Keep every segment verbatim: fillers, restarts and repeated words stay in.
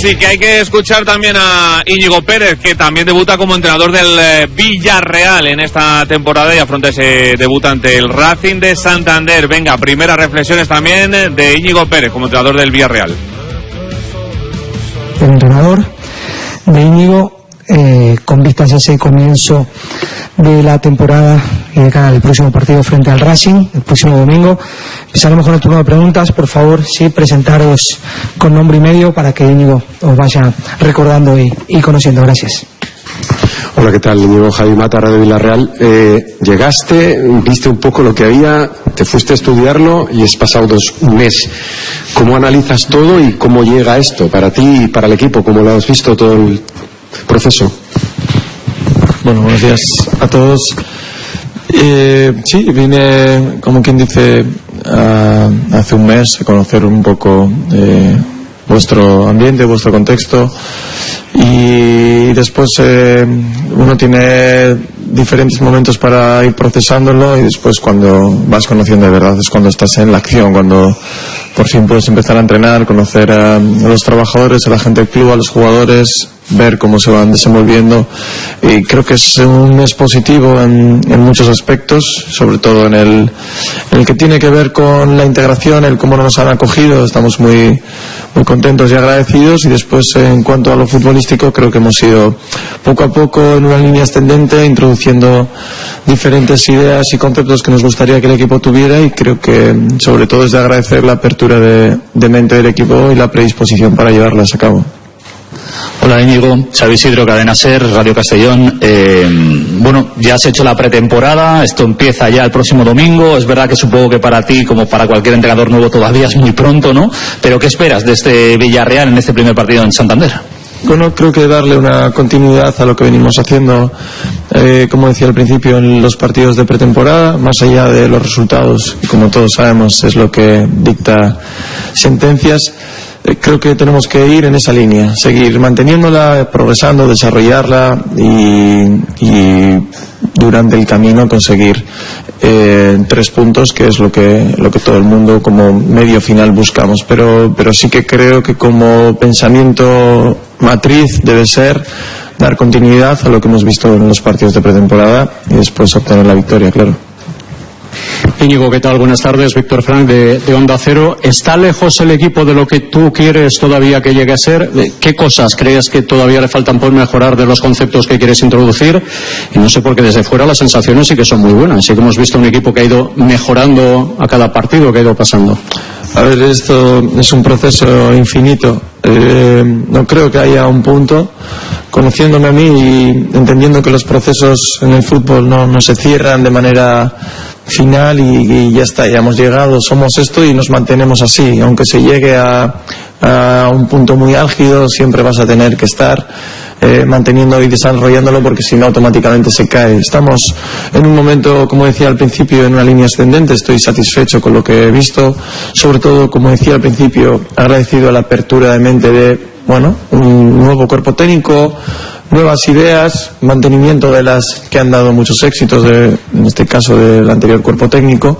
sí, que hay que escuchar también a Íñigo Pérez, que también debuta como entrenador del eh, Villarreal en esta temporada y afronta ese debut ante el Racing de Santander. Venga, primeras reflexiones también de Íñigo Pérez como entrenador del Villarreal. El entrenador de Íñigo, eh, con vistas a ese comienzo de la temporada y de cara al próximo partido frente al Racing, el próximo domingo. Empezaremos con el turno de preguntas. Por favor, sí, presentaros con nombre y medio para que Íñigo os vaya recordando y, y conociendo. Gracias. Hola, ¿qué tal? Íñigo Javi Mata, Radio Villarreal. Eh, llegaste, viste un poco lo que había, te fuiste a estudiarlo y has pasado dos, un mes. ¿Cómo analizas todo y cómo llega esto para ti y para el equipo? ¿Cómo lo has visto todo el proceso? Bueno, buenos días a todos. Eh, sí, vine, como quien dice, a, hace un mes a conocer un poco eh, vuestro ambiente, vuestro contexto, y después eh, uno tiene diferentes momentos para ir procesándolo, y después cuando vas conociendo de verdad es cuando estás en la acción, cuando por fin puedes empezar a entrenar, conocer a, a los trabajadores, a la gente del club, a los jugadores, ver cómo se van desenvolviendo. Y creo que es un mes positivo en, en muchos aspectos, sobre todo en el, en el que tiene que ver con la integración, el cómo nos han acogido. Estamos muy, muy contentos y agradecidos, y después en cuanto a lo futbolístico creo que hemos ido poco a poco en una línea ascendente, introduciendo diferentes ideas y conceptos que nos gustaría que el equipo tuviera, y creo que sobre todo es de agradecer la apertura de, de mente del equipo y la predisposición para llevarlas a cabo. Hola Íñigo, Xavi Isidro, Cadena SER, Radio Castellón. Eh, bueno, ya has hecho la pretemporada, esto empieza ya el próximo domingo. Es verdad que supongo que para ti, como para cualquier entrenador nuevo, todavía es muy pronto, ¿no? Pero ¿qué esperas de este Villarreal en este primer partido en Santander? Bueno, creo que darle una continuidad a lo que venimos haciendo, eh, como decía al principio, en los partidos de pretemporada, más allá de los resultados, y como todos sabemos es lo que dicta sentencias. Creo que tenemos que ir en esa línea, seguir manteniéndola, progresando, desarrollarla y, y durante el camino conseguir eh, tres puntos, que es lo que, lo que todo el mundo como medio final buscamos. Pero, pero sí que creo que como pensamiento matriz debe ser dar continuidad a lo que hemos visto en los partidos de pretemporada y después obtener la victoria, claro. Íñigo, ¿qué tal? Buenas tardes, Víctor Frank de, de Onda Cero. ¿Está lejos el equipo de lo que tú quieres todavía que llegue a ser? ¿Qué cosas crees que todavía le faltan por mejorar de los conceptos que quieres introducir? Y no sé, porque desde fuera las sensaciones sí que son muy buenas. Sí que hemos visto un equipo que ha ido mejorando a cada partido que ha ido pasando. A ver, esto es un proceso infinito. Eh, no creo que haya un punto. Conociéndome a mí y entendiendo que los procesos en el fútbol no, no se cierran de manera final y, y ya está, ya hemos llegado, somos esto y nos mantenemos así. Aunque se llegue a, a un punto muy álgido, siempre vas a tener que estar eh, manteniendo y desarrollándolo, porque si no automáticamente se cae. Estamos en un momento, como decía al principio, en una línea ascendente. Estoy satisfecho con lo que he visto, sobre todo, como decía al principio, agradecido a la apertura de mente de bueno, un nuevo cuerpo técnico, nuevas ideas, mantenimiento de las que han dado muchos éxitos, de, en este caso del anterior cuerpo técnico,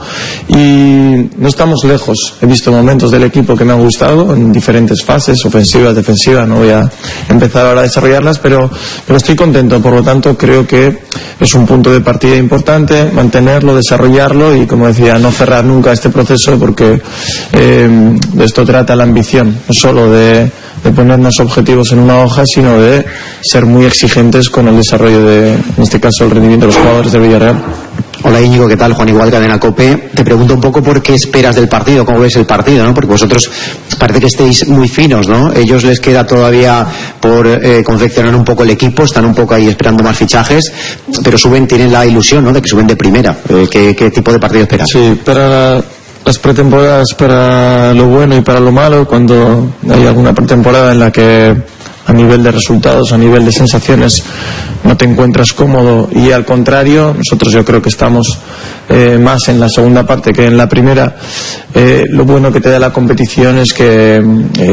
y no estamos lejos. He visto momentos del equipo que me han gustado en diferentes fases, ofensivas, defensivas. No voy a empezar ahora a desarrollarlas, pero, pero estoy contento. Por lo tanto, creo que es un punto de partida importante, mantenerlo, desarrollarlo y, como decía, no cerrar nunca este proceso, porque eh, de esto trata la ambición, no solo de de ponernos objetivos en una hoja, sino de ser muy exigentes con el desarrollo de, en este caso, el rendimiento de los jugadores del Villarreal. Hola Íñigo, ¿qué tal? Juan Igual, Cadena COPE. Te pregunto un poco por qué esperas del partido, cómo ves el partido, ¿no? Porque vosotros parece que estéis muy finos, ¿no? Ellos les queda todavía por eh, confeccionar un poco el equipo, están un poco ahí esperando más fichajes, pero suben, tienen la ilusión, ¿no?, de que suben de primera. Eh, ¿qué, ¿Qué tipo de partido esperas? Sí, para las pretemporadas, para lo bueno y para lo malo, cuando hay alguna pretemporada en la que a nivel de resultados, a nivel de sensaciones, no te encuentras cómodo, y al contrario, nosotros yo creo que estamos eh, más en la segunda parte que en la primera. Eh, lo bueno que te da la competición es que eh,